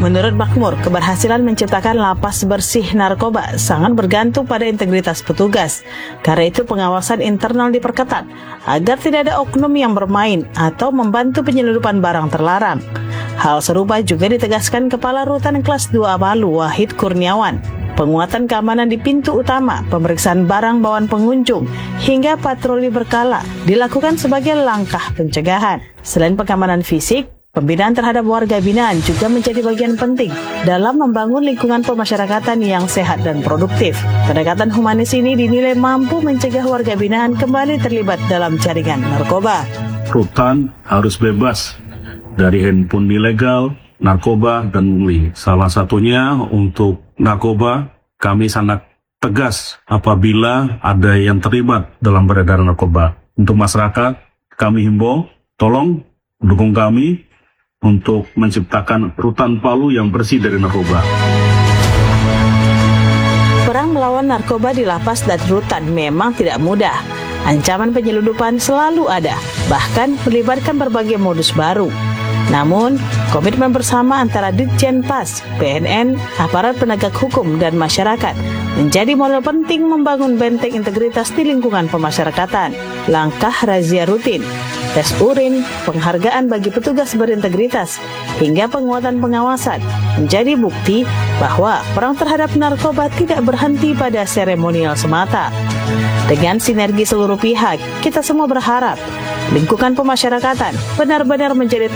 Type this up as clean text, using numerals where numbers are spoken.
Menurut Makmur, keberhasilan menciptakan lapas bersih narkoba sangat bergantung pada integritas petugas. Karena itu pengawasan internal diperketat agar tidak ada oknum yang bermain atau membantu penyelundupan barang terlarang. Hal serupa juga ditegaskan Kepala Rutan Kelas 2 Palu, Wahid Kurniawan. Penguatan keamanan di pintu utama, pemeriksaan barang bawaan pengunjung, hingga patroli berkala dilakukan sebagai langkah pencegahan. Selain pengamanan fisik, pembinaan terhadap warga binaan juga menjadi bagian penting dalam membangun lingkungan pemasyarakatan yang sehat dan produktif. Pendekatan humanis ini dinilai mampu mencegah warga binaan kembali terlibat dalam jaringan narkoba. Rutan harus bebas dari handphone ilegal, narkoba, dan pungli. Salah satunya untuk narkoba, kami sangat tegas apabila ada yang terlibat dalam peredaran narkoba. Untuk masyarakat, kami himbau, tolong dukung kami untuk menciptakan Rutan Palu yang bersih dari narkoba. Perang melawan narkoba di lapas dan rutan memang tidak mudah. Ancaman penyelundupan selalu ada, bahkan melibatkan berbagai modus baru. Namun, komitmen bersama antara Ditjen Pas, BNN, aparat penegak hukum, dan masyarakat menjadi modal penting membangun benteng integritas di lingkungan pemasyarakatan. Langkah razia rutin, tes urin, penghargaan bagi petugas berintegritas, hingga penguatan pengawasan menjadi bukti bahwa perang terhadap narkoba tidak berhenti pada seremonial semata. Dengan sinergi seluruh pihak, kita semua berharap lingkungan pemasyarakatan benar-benar menjadi